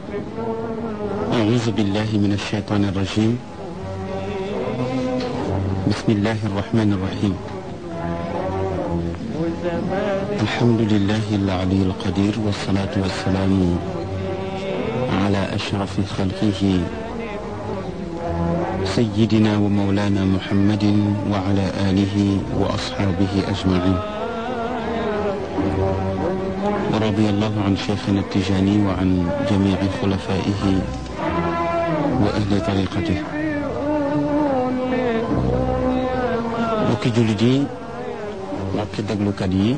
أعوذ بالله من الشيطان الرجيم. بسم الله الرحمن الرحيم. الحمد لله العلي القدير، والصلاة والسلام على أشرف خلقه سيدنا ومولانا محمد وعلى آله وأصحابه أجمعين. ورضي الله عن شيخنا التجاني وعن جميع خلفائه وأهل طريقته. mbokki jullit yi, mbokki déglukat yi,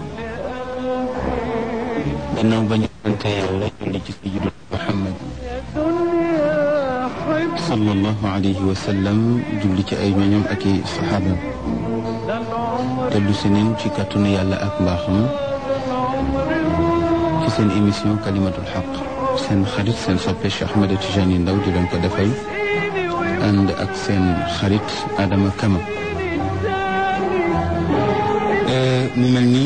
gannaaw ba ñu sante Yàlla julli ci sayyidina Muhammad sallallahu alayhi wa sallam, julli ci ay ñoñam ak i saxaabam, dellu si neen ci kàttanu Yàlla ak mbaaxam ci seen émission Kalimatul Haq. seen xarit seen soppe Cheikh Ahmed Tidiane Ndao di leen ko defal ànd ak seen xarit Adama Kama. mu mel ni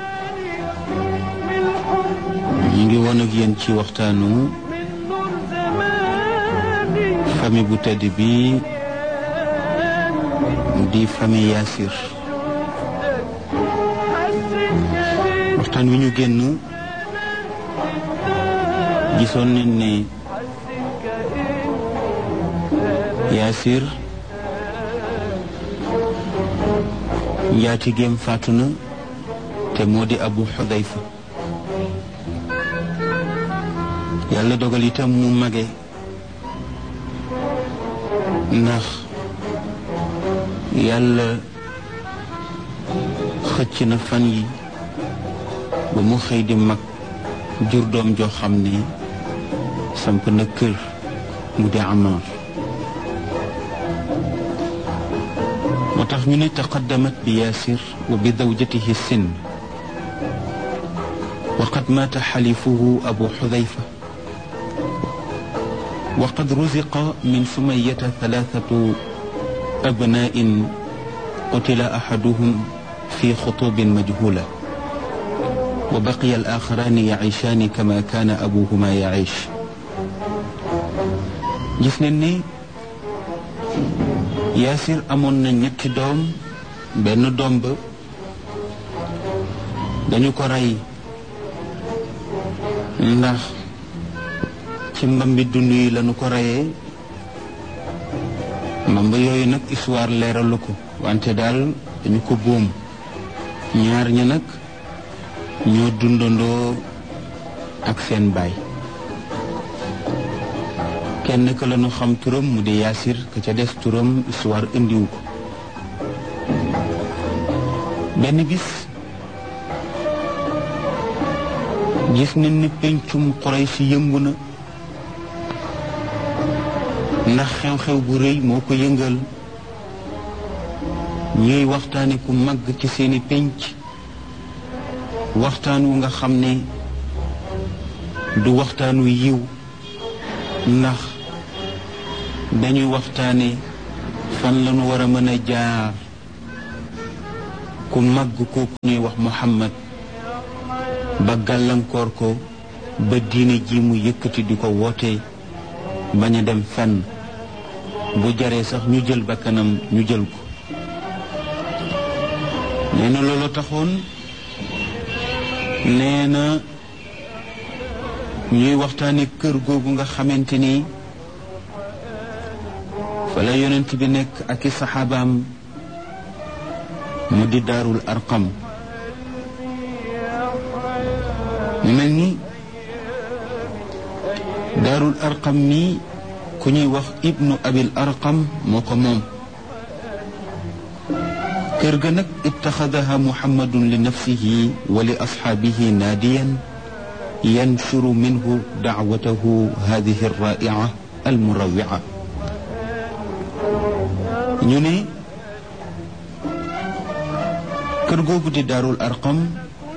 ñu ngi woon ak yéen ci waxtaanu famille bu tedd bi di famille Yaasir. waxtaan wi ñu génn gisoon nañ ne Yaasir njaatigéem faatu na te moo di Abu Xudayfa. yàlla dogal itam mu mage, ndax yàlla xëcc na fan yi ba mu xëy di mag, jur doom joo xam ne samp na kër mu di Ammaar. moo tax ñu ne taqaddamat bi Yaasir wa bi zawjatihi sin wa qad maata xalifuhu Abu Xudayfa wa qad ruziqa min Sumayyata thalathatu abnaa'in qutila ahaduhum fi xutubin majhula wa baqiya al-aaxaraani yaciishaani kama kaana abuhumaa yaciish. gis nañ ni Yaasir amoon na ñetti doom. benn doom ba dañu ko rey ndax ci mbambi dund yi lañu ko reyee. mbamb yooyu nag histoire leeralu ko, wante daal dañu ko boom. ñaar ña nag ñoo dundandoo ak seen baay. kenn ka lañu xam turam mu di Yaasir, ka ca des turam histoire indiwu ko. benn bis gis nañ ni pencum Quraysh yëngu na, ndax xew-xew bu rëy moo ko yëngal. ñuy waxtaane ku màgg ci seeni penc, waxtaan wu nga xam ne du waxtaanu yiw, ndax dañuy waxtaane fan lañu war a mën a jaar ku màgg kooku ñuy wax Muhammad ba gàllankoor ko, ba diine ji mu yëkkati di ko woote bañ a dem fenn, bu jaree sax ñu jël bakkanam ñu jël ko. nee na loolu taxoon, nee na ñuy waxtaane kër googu nga xamante ni fa la yonent bi nekk ak i saxaabaam, mu di Daarul Arqam. mu mel ni Daarul Arqam mi ku ñuy wax Ibnu Abil Arqam moo ko moom. kër ga nag ittaxadaha Muhammadun li nafsihi wa li asxaabihi naadiyan yanshuru minhu dacwatahu hadihi alraa'ica almurawwica. ñu ne kër googu di Daarul Arqam,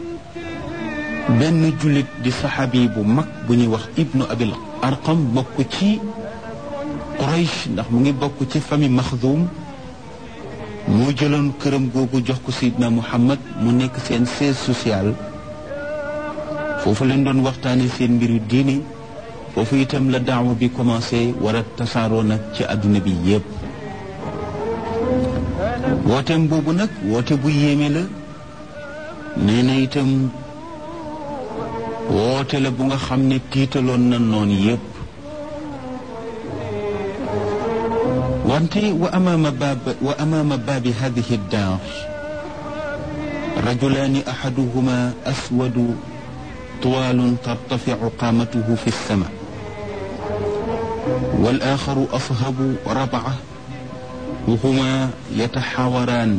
benn jullit di saxaabi bu mag bu ñuy wax Ibnu Abil Arqam bokk ci Quraysh, ndax mu ngi bokk ci famille Maxdum, moo jëloon këram googu jox ko Seydina Muhammad mu nekk seen siège social. foofu leen doon waxtaane seen mbiru diine, foofu itam la daawa bi commencé war a tasaaroo nag ci àdduna bi yépp wooteem boobu nag woote bu yéeme la nee na itam woote la bu nga xam ne tiitaloon na noon yépp wante wa amaama baabi hadihi daar rajulaani ahaduhuma aswadu طوال ترتفع قامته في السماء والآخر أصهب ربعة وهما يتحاوران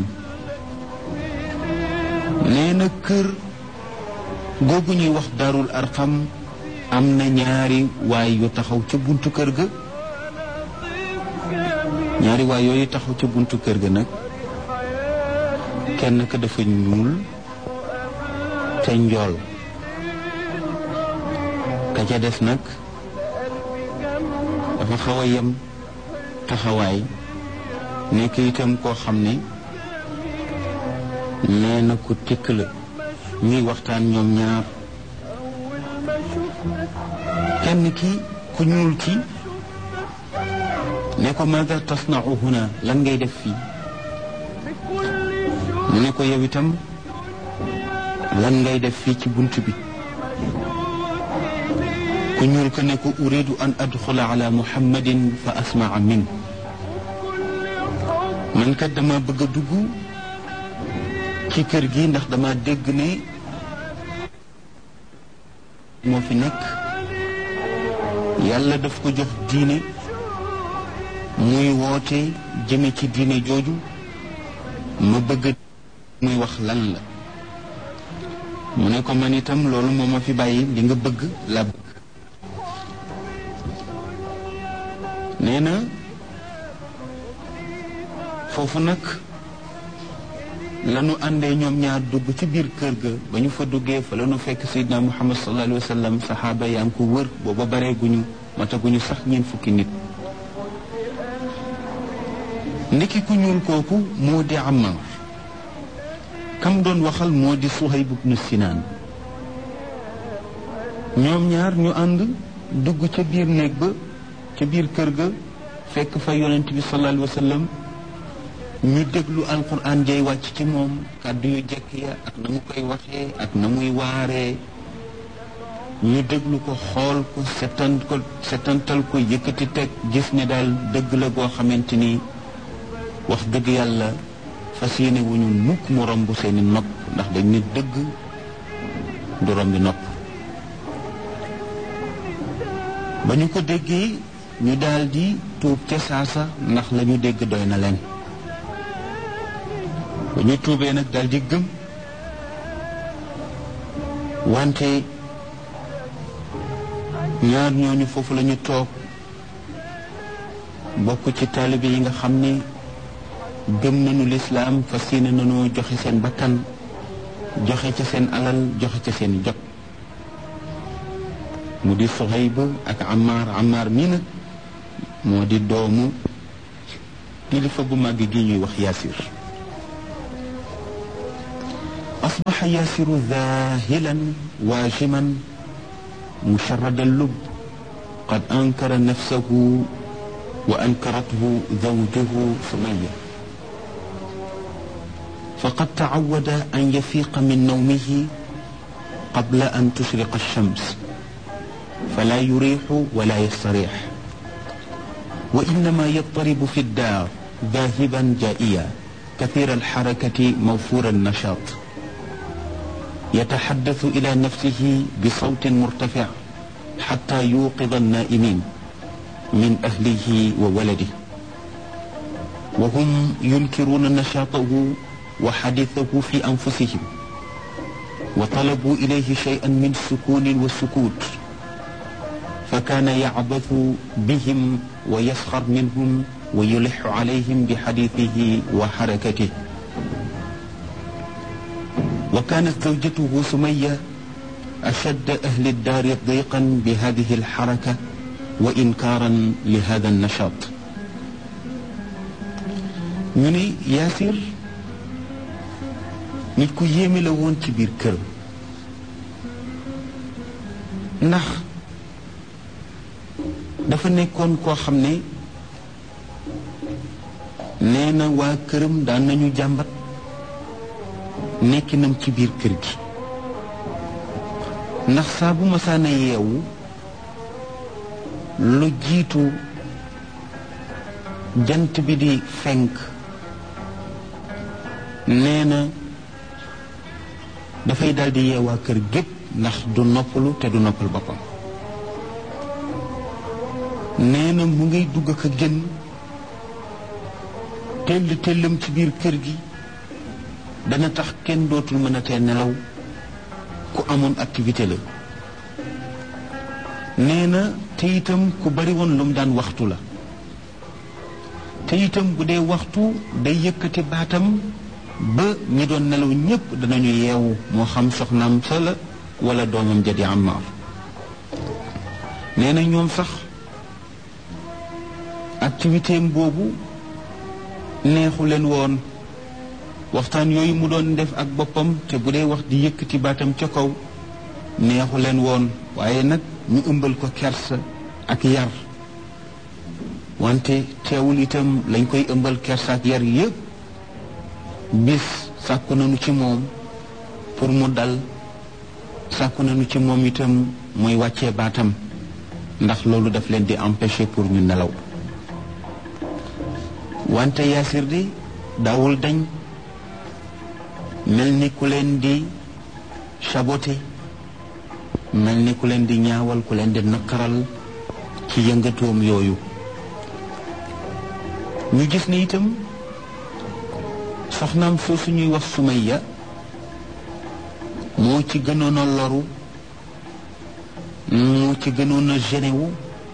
نينا كر googu ñuy wax daarul arqam am na ñaari waay yu taxaw ca buntu kër ga ñaari waay yooyu taxaw ca buntu kër ga nag kenn ka dafa ñuul te njool ka ca des nag dafa xaw a yem taxawaay nekk itam koo xam ne nee na ku tikk la ñuy waxtaan ñoom ñaar kenn ki ku ñuul ki ne ko maada tasna'u huna lan ngay def fii mu ne ko yow itam lan ngay def fii ci bunt bi ku ñuul ko ne ko uridu an adxula ala muhammadin fa asmaa min man kat dama bëgg a dugg ci kër gi ndax dama dégg ne moo fi nekk yàlla daf ko jox diine muy woote jëme ci diine jooju ma bëgg muy wax lan la mu ne ko man itam loolu moo ma fi bàyyi li nga bëgg la bëgg nee na foofu nag lanu àndee ñoom ñaar dugg ci biir kër ga ba ñu fa duggee fa lanu fekk Seydina Muhammad sallallahu alayhi wa sallam saxaaba yaa ngi ko wër booba bareeguñu mataguñu sax ñeent fukki nit ndiki ku ñuul kooku moo di Ammar kam doon waxal moo di Suhayb ibn Sinaan ñoom ñaar ñu ànd dugg ca biir néeg ba ca biir kër ga fekk fa yonent bi sallallahu alayhi wa sallam ñu déglu alquran jay wàcc ci moom kàddu yu jekk ya ak na mu koy waxee ak na muy waaree ñu déglu ko xool ko setantal ko yëkkati teg gis ne daal dëgg la goo xamante ni wax dëgg yàlla fas yéene wu ñu mukk mu romb seeni nopp ndax dañ ne dëgg du rombi nopp ba ñu ko déggee ñu daal di tuub ca saasa ndax la ñu dégg doy na leen ba ñu tuubee nag daal di gëm wante ñaar ñooñu foofu la ñu toog bokk ci taalibe yi nga xam ne gëm nañu lislaam fas yéene nañoo joxe seen bakkan joxe ca seen alal joxe ca seen jot mu di Suhayb ak Ammar mii nag moo di doomu kilifa gu màgg gi ñuy wax Yaasir asbaxa Yaasiru zaahilan waajiman musharrada lub qad ankara nafsahu wa ankarathu zawjuhu Sumayya faqad taawada an yafiqa min nawmihi qabla an tushriqa ash-shams fala yuriixu wala yastariix wa innama yattaribu fi ddaar daahiban jaa'iyan kathiira alxarakati mawfuura annashaat yataxaddasu ila nafsihi bisawtin murtafic xataa yuuqida annaa'imiin min ahlihi wa waladihi wa hum yunkiruuna nashaatahu wa xadiisahu fi anfusihim wa talabuu ilayhi shay'an min sukuunin wa sukuut فكان يعبث بهم ويسخر منهم ويلح عليهم بحديثه وحركته وكانت زوجته سمية أشد أهل الدار ضيقا بهذه الحركة وإنكارا لهذا النشاط ñu ne Yaasir nit ku yéeme la woon ci biir kër ndax dafa nekkoon koo xam ne nee na waa këram daan nañu jàmbat nekkinam ci biir kër gi ndax saa bu masaana yeewu lu jiitu jant bi di fenk nee na dafay daldi yeewaa kër gépp ndax du noppalu te du noppal boppam nee na mu ngay dugg ak a génn tellam ci biir kër gi dana tax kenn dootul mën a tee nelaw ku amoon activité la nee na te itam ku bari woon lu mu daan waxtu la te itam bu dee waxtu day yëkkati baatam ba ñi doon nelaw ñépp danañu yeewu moo xam soxnaam sa la wala doomam ja di Ammaar nee na ñoom sax activité am boobu neexu leen woon waxtaan yooyu mu doon def ak boppam te bu dee wax di yëkkati baatam ca kaw neexu leen woon waaye nag ñu ëmbal ko kersa ak yar wante teewul itam lañ koy ëmbal kersa ak yar yépp bis sàkku nañu ci moom pour mu dal sàkku nañu ci moom itam muy wàccee baatam ndax loolu daf leen di empêcher pour ñu nelaw wante Yaasir di daawul dañ mel ni ku leen di saboté mel ni ku leen di ñaawal ku leen di naqaral ci yëngatoom yooyu ñu gis ne itam soxnaam soosu ñuy wax Sumayya moo ci gënoon a loru moo ci gënoon a génnewu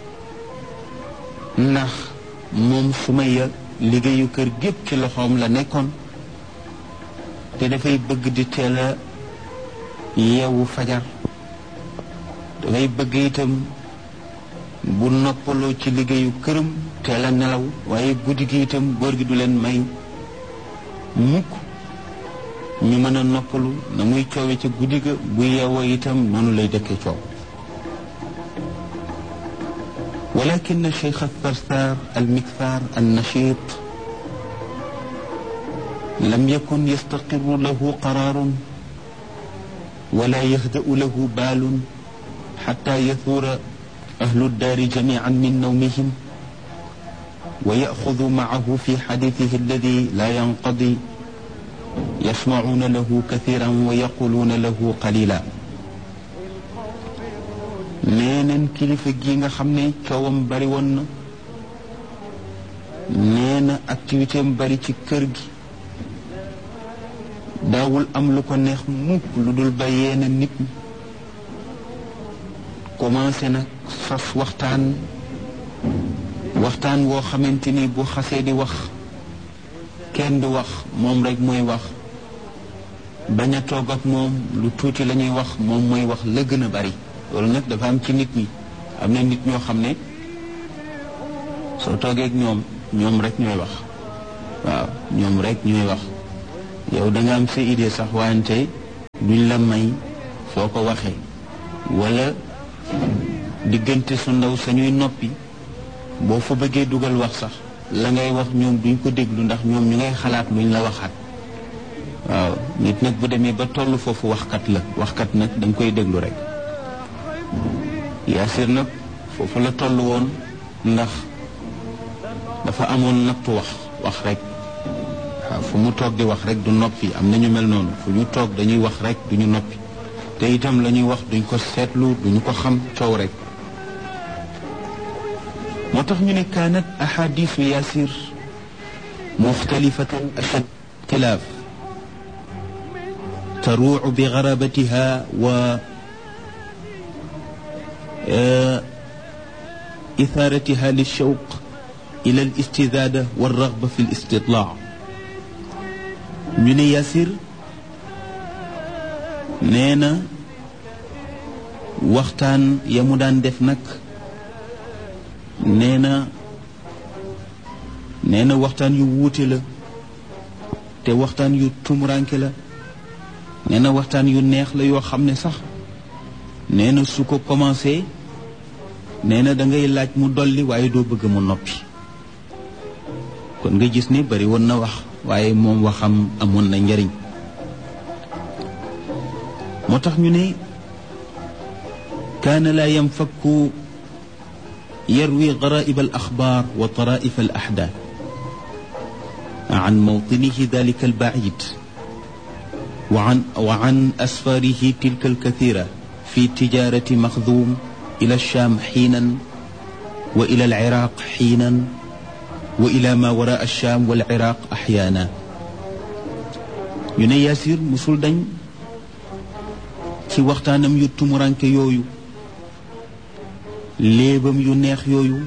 ndax moom Sumayya liggéeyu kër gépp ci loxoom la nekkoon te dafay bëgg di teel a yeewu fajar dafay bëgg itam bu noppaloo ci liggéeyu këram teel a nelaw waaye guddi gi itam góor gi du leen may mukk ñu mën a noppalu na muy coowe ca guddi ga bu yeewoo itam noonu lay dëkke coow ولكن الشيخ الثرثار المكثار النشيط لم يكن يستقر له قرار ولا يهدأ له بال حتى يثور أهل الدار جميعا من نومهم ويأخذ معه في حديثه الذي لا ينقضي يسمعون له كثيرا ويقولون له قليلا neeneen kilifa gi nga xam ne coowam bari woon na nee na activité am bari ci kër gi daawul am lu ko neex mukk lu dul ba yeena nit ñi commencé nag sas waxtaan woo xamante ni bu xasee di wax kenn du wax moom rek mooy wax bañ a toog ak moom lu tuuti la ñuy wax moom mooy wax la gën a bari loolu nag dafa am ci nit ñi am na nit ñoo xam ne soo toogee ak ñoom rek ñooy wax waaw ñoom rek ñooy wax yow da nga am sa idée sax wante duñ la may foo ko waxee wala diggante su ndaw sañuy noppi boo fa bëggee dugal wax sax la ngay wax ñoom duñ ko déglu ndax ñoom ñu ngay xalaat luñ la waxaat waaw nit nag bu demee ba tollu foofu waxkat nag da nga koy déglu rek Yaasir nag foofu la toll woon ndax dafa amoon nattu wax rek waaw fu mu toog di wax rek du noppi am na ñu mel noonu fu ñu toog dañuy wax rek duñu noppi te itam la ñuy wax duñ ko seetlu duñu ko xam coow rek moo tax ñu ne kaanat ahadisu Yaasir muxtalifatan ashad ixtilaaf taruucu bi garabatiha wa إثارتها للشوق إلى الاستزادة والرغبة في الاستطلاع من ياسر نينا وقتان يمدان دفنك نينا وقتان يووتي لا te waxtaan yu tumuranke la nee na waxtaan yu neex la yoo xam ne sax nee na su ko commencé nee na da ngay laaj mu dolli waaye doo bëgg mu noppi kon nga gis ne bari woon na wax waaye moom waxam amoon na njariñ moo tax ñu ne kaana laa yanfakku yarwi garaib al axbaar wa taraif al axdaat an mawtinihi dalika al baid wa an asfarihi tilka al kathira fi tijarati maxdum ila alsham xiinan wa ila alciraq xiinan wa ila ma wara alsham wal iraq axyaana ñu ne Yaasir musul dañ ci waxtaanam yu tumuranke yooyu léebam yu neex yooyu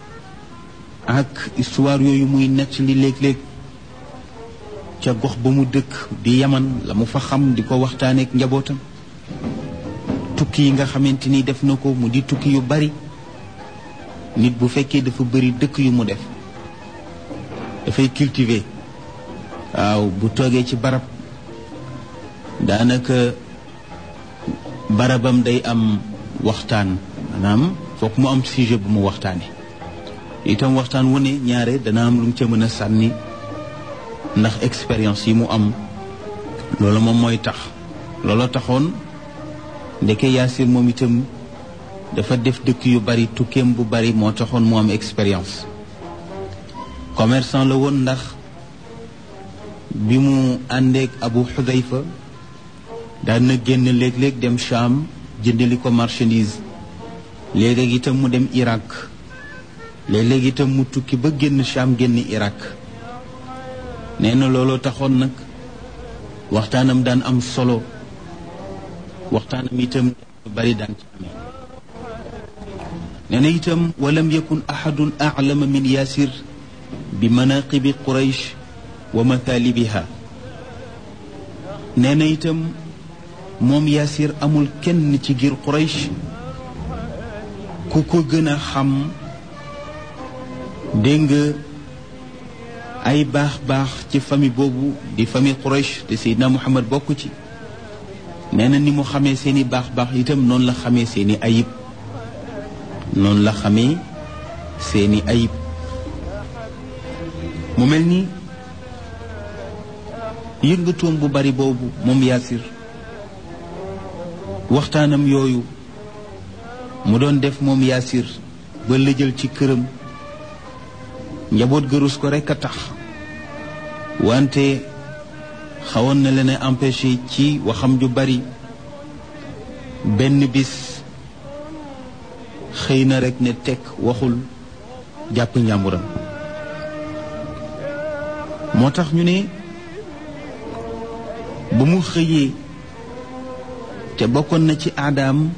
ak histoire yooyu muy nekk li léeg-léeg ca gox ba mu dëkk di Yaman la mu fa xam di ko waxtaaneek njabootam tukki yi nga xamante ni def na ko mu di tukki yu bari nit bu fekkee dafa bari dëkk yu mu def dafay cultiver waaw bu toogee ci barab daanaka barabam day am waxtaan maanaam foog mu am sujet bu mu waxtaane itam waxtaan wu ne ñaare dana am lu mu ca mën a sànni ndax expérience yi mu am loolu moom mooy tax looloo taxoon ndeke Yaasir moom itam dafa def dëkk yu bari tukkeem bu bari moo taxoon mu am expérience commerçant la woon ndax bi mu àndeek Abu Xudayfa daan na génn léeg-léeg dem Cham jëndali ko marchandise léeg-léeg itam mu dem Irak léeg-léeg itam mu tukki ba génn Cham génn Irak nee na looloo taxoon nag waxtaanam daan am solo waxtaanam itam bari daan ci amee nee na itam walam yakun ahadun a'lama min Yaasir bi manaqibi Quraysh wa mathaalibiha nee na itam moom Yaasir amul kenn ci giir Quraysh ku ko gën a xam dégg nga ay baax-baax ci famille boobu di famille Quraysh te Seydina Muhammad bokk ci nee na ni mu xamee seeni baax-baax itam noonu la xamee seeni ayib noonu la xamee seeni ayib mu mel ni yëngatoom bu bari boobu moom Yaasir waxtaanam yooyu mu doon def moom Yaasir ba lëjal ci këram njaboot gërus ko rekk a tax wante xawoon na leen a empêché ci waxam ju bari benn bis xëy na rekk ne tekk waxul jàpp njàmburam moo tax ñu ne ba mu xëyee te bokkoon na ci aadaam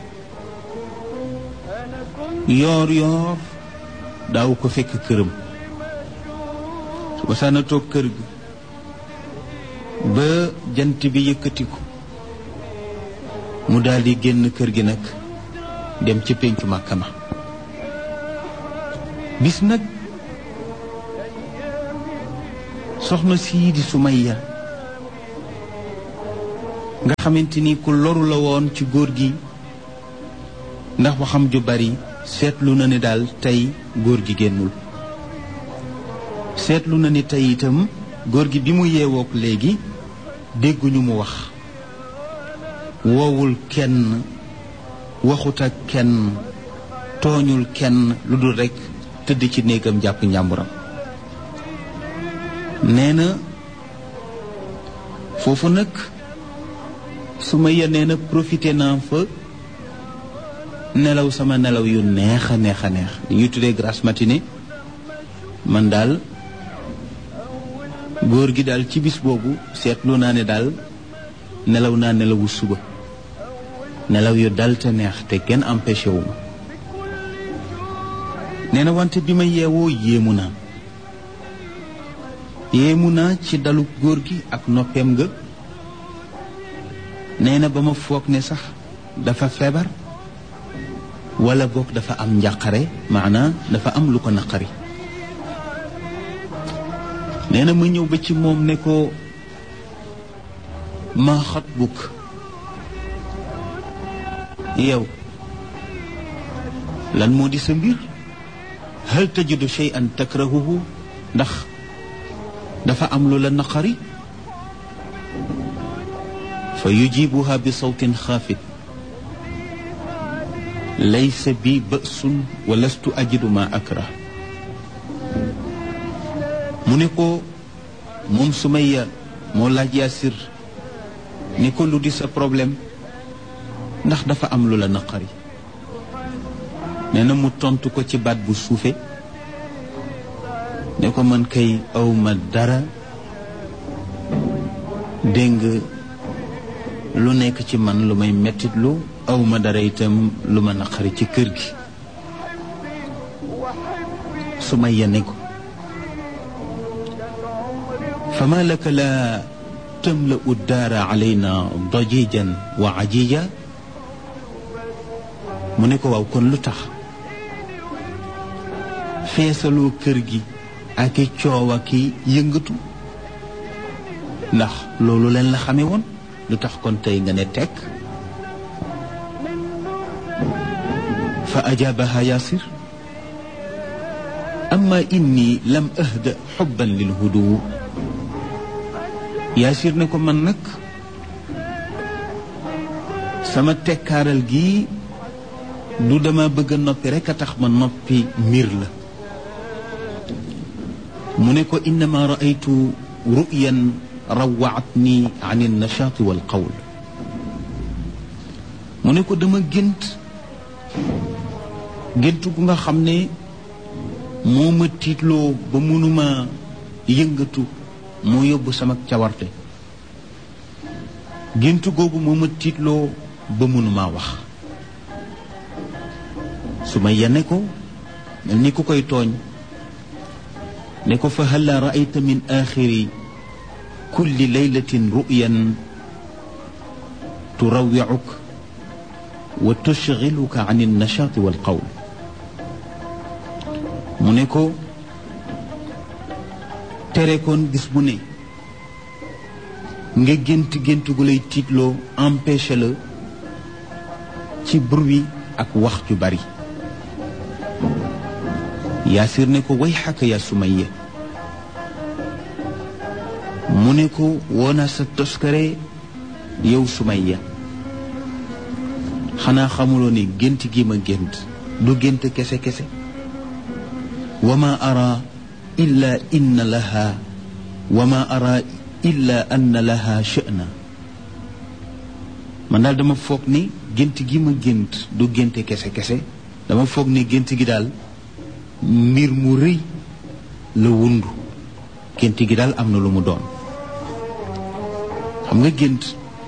yoor yoor daaw ko fekk këram su ma saana toog kër gi ba jant bi yëkkatiku mu daldi génn kër gi nag dem ci péncu Màkka ma bis nag soxna sii di Sumayya nga xamante ni ku loru la woon ci góor gi ndax waxam ju bari seetlu na ni daal tey góor gi génnul seetlu na ni tey itam góor gi bi mu yeewook léegi dégguñu mu wax woowul kenn waxut ak kenn tooñul kenn lu dul rekk tëdd ci néegam jàpp njàmburam nee na foofu nag Sumayya nee na profité naa fa nelaw sama nelaw yu neex a neex a neex li ñuy tuddee grasse matinée man daal góor gi daal ci bis boobu seetlu naa ne daal nelaw naa nelawu suba nelaw yu dal te neex te kenn empêché wu ma nee na wante bi ma yeewoo yéemu naa ci dalu góor gi ak noppeem nga nee na ba ma foog ne sax dafa feebar wala boog dafa am njàqare maanaam dafa am lu ko naqari nee na ma ñëw ba ci moom ne ko ma xatbuk yow lan moo di sa mbir hal tajidu shay'an takrahuhu ndax dafa am lu la naqari fa yujibuha bi sawtin xaafit laysa bi ba'sun wa lastu ajidu ma akrah mu ne ko moom Sumayya moo laaj Yaasir ni ko lu di sa problème ndax dafa am lu la naqari nee na mu tontu ko ci baat bu suufe ne ko man kay awma dara dégg nga lu nekk ci man lu may mettit lu awma dara itam lu ma naqari ci kër gi Sumayya ne ko fama laka la tamla'u daara alayna dajijan wa ajija mu ne ko waaw kon lu tax feesaloo kër gi ak i coow ak i yëngatu ndax loolu leen la xame woon lu tax kon tey nga ne tekk fa ajaabaha Yaasir amma inni lam ahda xubban lil hudu Yaasir ne ko man nag sama tekkaaral gi du dama bëgg a noppi rekk a tax ma noppi mbir la mu ne ko innama raaytu ru'yan rawaatni an an-nashaati wal qawl mu ne ko dama gént gu nga xam ne moo ma tiitloo ba mënuma yëngatu moo yóbbu sama cawarte gént googu moo ma tiitloo ba mënuma wax Sumayya ne ko mel ni ku koy tooñ ne ko fa hal raayta min axiri kulli laylatin ru'yan turawwi'uk wa tushghiluka an an-nashaati wal qawl mu ne ko tere koon bis bu ne nga gént gu lay tiitloo empêché la ci bruit ak wax ju bari Yaasir ne ko way xaka yaa Sumayya mu ne ko woona sa toskare yow Sumayya xanaa xamuloo ne gént gi ma gént du gént kese wa ma ara illa inna laha wa ma ara illa anna laha sha'na man daal dama foog ni gént gi ma gént du gént kese dama foog ni gént gi daal mbir mu rëy la wundu gént gi daal am na lu mu doon xam nga gént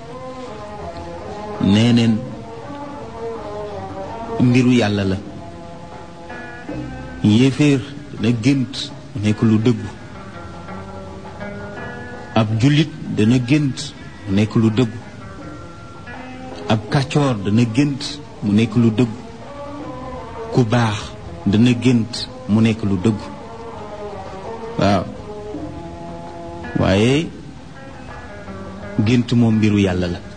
neeneen mbiru yàlla la yéeféer dana gént mu nekk lu dëggu ab jullit dana gént mu nekk lu dëggu ab kàccoor dana gént mu nekk lu dëggu ku baax dana gént mu nekk lu dëggu waaw waaye gént moom mbiru yàlla la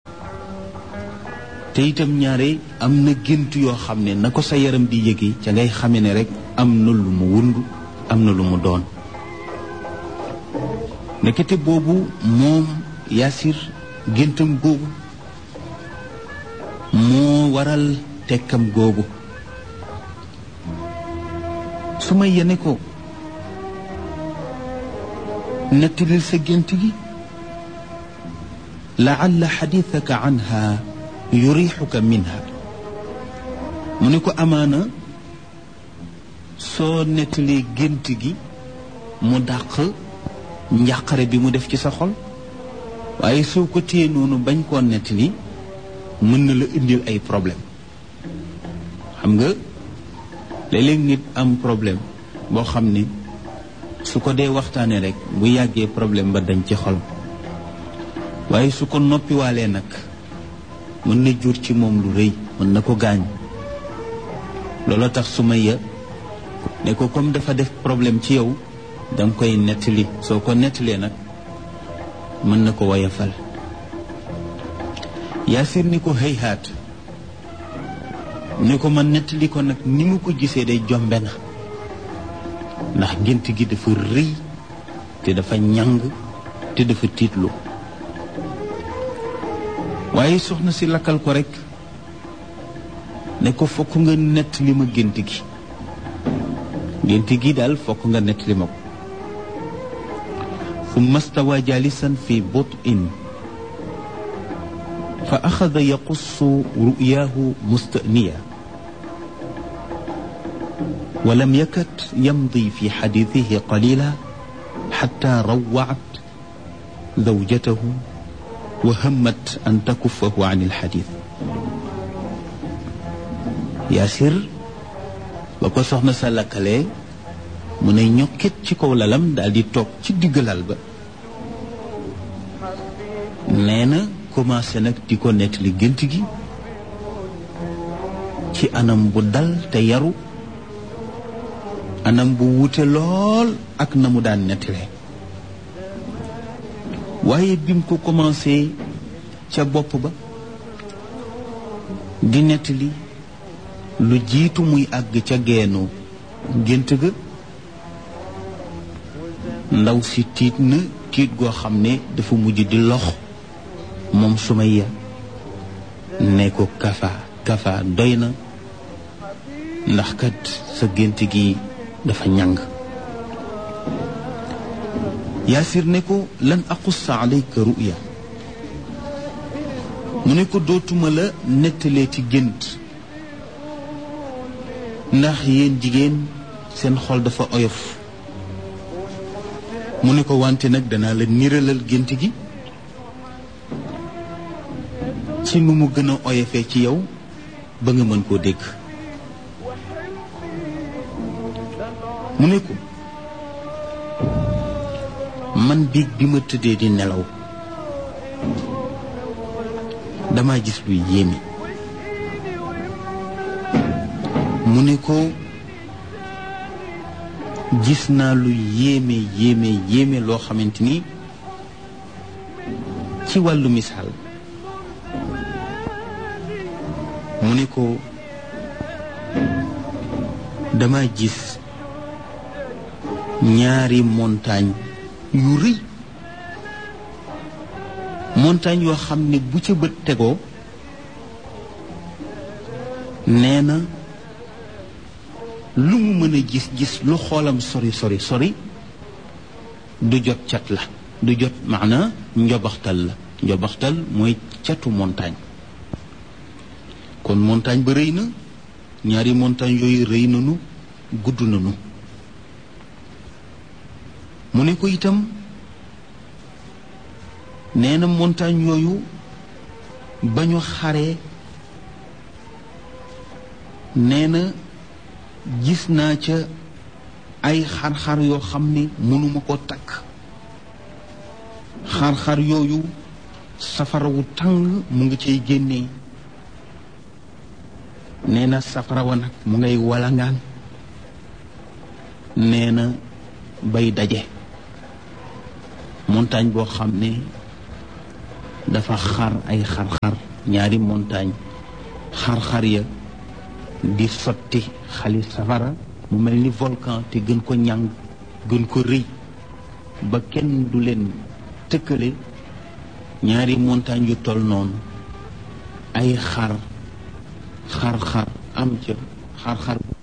te itam ñaare am na gént yoo xam ne na ko sa yaram di yëge ca ngay xame ne rek am na lu mu wundu am na lu mu doon nekkete boobu moom Yaasir géntam googu moo waral tekkam googu Sumayya ne ko nettalil sa gént gi laalla xadiisaka anha yurixuka minha mu ne ko amaana soo nettalee gént gi mu dàq njàqare bi mu def ci sa xol waaye soo ko téye noonu bañ koo nettali mën na la indil ay problème xam nga léeg-léeg nit am problème boo xam ne su ko dee waxtaanee rek bu yàggee problème ba dañ ci xol waaye su ko noppiwaalee nag mën na jur ci moom lu rëy mën na ko gaañ looloo tax Sumayya ne ko comme dafa def problème ci yow danga koy nettali soo ko nettalee nag mën na ko woyafal Yaasir ni ko hayhaat ne ko man nettali ko nag ni mu ko gisee day jombe na ndax gént gi dafa rëy te dafa ñàng te dafa tiitlu waaye soxna si lakkal ko rekk ne ko fokk nga nettali ma gént gi daal fokk nga nettali ma ko ثم استوى جالسا في بطء فأخذ يقص رؤياه مستأنيا ولم يكد يمضي في حديثه قليلا حتى روعت زوجته وهمت أن تكفه عن الحديث ياسر بكو سخنا سالكالي mu ne ñokkit ci kaw lalam daal di toog ci digg lal ba nee na commencé nag di ko nettali gént gi ci anam bu dal te yaru anam bu wute lool ak na mu daan nettalee waaye bi mu ko commencé ca bopp ba di nettali lu jiitu muy àgg ca geenu gént ga ndaw si tiit na tiit goo xam ne dafa mujj di lox moom Sumayya ne ko kafa doy na ndax kat sa gént gi dafa ñàng Yaasir ne ko lan aqussa alayka ru'ya mu ne ko dootuma la nettalee ci gént ndax yéen jigéen seen xol dafa oyof mu ne ko wante nag danaa la niralal gént gi ci nu mu gën a oyofee ci yow ba nga mën koo dégg mu ne ko man biig bi ma tëddee di nelaw dama gis luy yéeme mu ne ko gis naa lu yéeme loo xamante ni ci wàllu misaal mu ne ko dama gis ñaari montagne yu rëy montagne yoo xam ne bu ca bët tegoo nee na lu mu mën a gis lu xoolam sori du jot cat la du jot maana njobaxtal mooy catu montagne kon montagne ba rëy na ñaari montagne yooyu rëy nanu gudd nanu mu ne ko itam nee na montagne yooyu ba ñu xaree nee na gis naa ca ay xar-xar yoo xam ne mënuma ko takk xar-xar yooyu safara wu tàng mu ngi cay génnee nee na safara wa nag mu ngay walangaan nee na bay daje montagne boo xam ne dafa xar ay xar-xar ñaari montagne xar-xar ya di sotti xali safara mu mel ni volcan te gën ko ñàng gën ko rëy ba kenn du leen tëkkale ñaari montagne yu toll noonu ay xar am ca xar-xar